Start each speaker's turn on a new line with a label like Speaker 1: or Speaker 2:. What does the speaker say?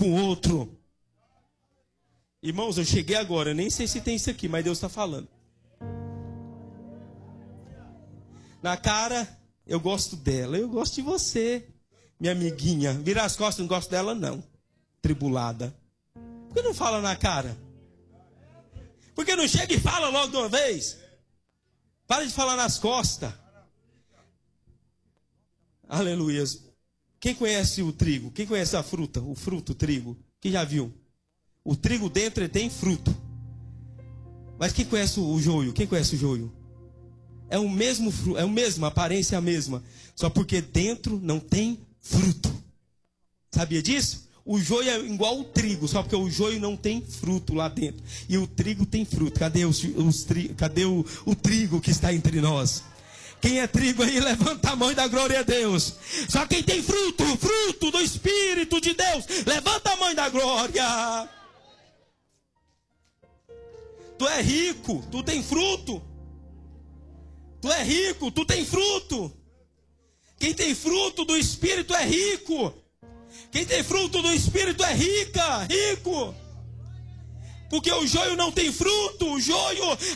Speaker 1: com o outro. Irmãos, eu cheguei agora, eu nem sei se tem isso aqui, mas Deus está falando. Na cara, eu gosto dela, eu gosto de você, minha amiguinha. Vira as costas, não gosto dela não, tribulada. Por que não fala na cara? Por que não chega e fala logo de uma vez? Para de falar nas costas. Aleluia. Quem conhece o trigo? Quem conhece a fruta? O fruto, o trigo? Quem já viu? O trigo dentro tem fruto. Mas quem conhece o joio? Quem conhece o joio? É o mesmo fruto, é o mesmo, a aparência é a mesma. Só porque dentro não tem fruto. Sabia disso? O joio é igual o trigo, só porque o joio não tem fruto lá dentro. E o trigo tem fruto. Cadê o trigo que está entre nós? Quem é trigo aí, levanta a mão e dá glória a Deus. Só quem tem fruto, fruto do Espírito de Deus, levanta a mão e dá glória. Tu é rico, tu tem fruto. Tu é rico, tu tem fruto. Quem tem fruto do Espírito é rico. Quem tem fruto do Espírito é rico. Porque o joio não tem fruto. O joio,